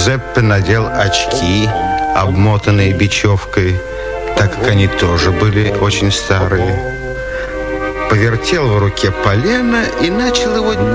Джузеппе надел очки, обмотанные бечевкой, так как они тоже были очень старые. Повертел в руке полено и начал его